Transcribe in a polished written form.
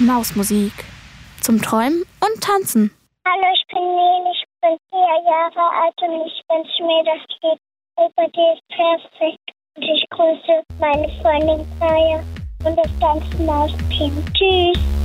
Mausmusik. Zum Träumen und Tanzen. Hallo, ich bin Nele, ich bin 4 Jahre alt und ich wünsche mir, dass die über die ist perfekt. Und ich grüße meine Freundin Kaya und das ganze Mausteam. Tschüss.